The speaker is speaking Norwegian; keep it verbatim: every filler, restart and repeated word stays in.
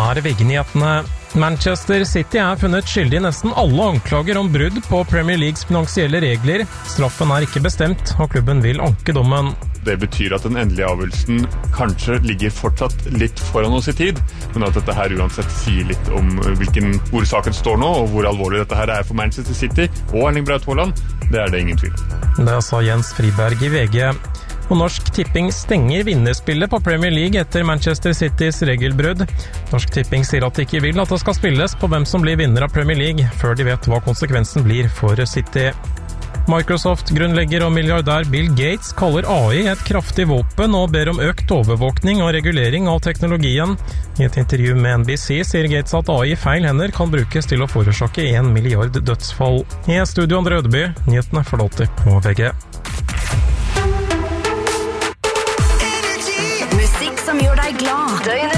er V G-nyhetene. Manchester City er funnet skyldig i nesten alle anklager om brudd på Premier Leagues finansielle regler. Straffen er ikke bestemt, og klubben vil anke dommen. Det betyr at den endelige avgjørelsen kanskje ligger fortsatt litt foran oss i tid, men at dette her uansett sier litt om hvilken, hvor saken står nå, og hvor alvorlig dette her er for Manchester City og Erling Braut Haaland. Det er det ingen tvil om. Det sa Jens Friberg i V G. Og Norsk Tipping stenger vinnerspillet på Premier League etter Manchester Citys regelbrudd. Norsk Tipping sier at de ikke vil at det skal spilles på hvem som blir vinner av Premier League, før de vet hva konsekvensen blir for City. Microsoft-grunnlegger og milliardær Bill Gates kaller A I et kraftig våpen og ber om økt overvåkning og regulering av teknologien. I et intervju med N B C sier Gates at A I i feil hender kan brukes til å forårsake en milliard dødsfall. I studio Andre Ødeby, nyhetene forlater på V G. Musikk som gjør deg glad. Døgnet